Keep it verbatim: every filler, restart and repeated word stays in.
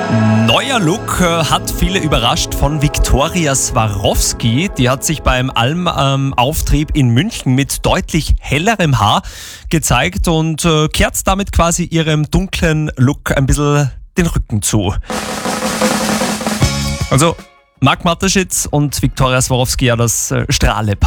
Neuer Look äh, hat viele überrascht von Viktoria Swarovski. Die hat sich beim Alm-Auftrieb in München mit deutlich hellerem Haar gezeigt und äh, kehrt damit quasi ihrem dunklen Look ein bisschen den Rücken zu. Also Marc Mateschitz und Viktoria Swarovski, ja, das äh, Strahle